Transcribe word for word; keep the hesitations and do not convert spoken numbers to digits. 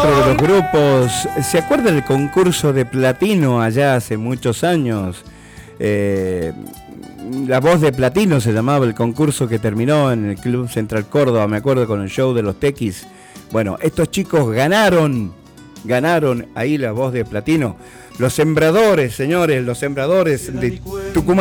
otro de los grupos. ¿Se acuerdan del concurso de Platino allá hace muchos años? Eh, La Voz de Platino se llamaba el concurso que terminó en el Club Central Córdoba, me acuerdo, con el show de los Tequis. Bueno, estos chicos ganaron, ganaron ahí La Voz de Platino. Los Sembradores, señores, los Sembradores de Tucumán.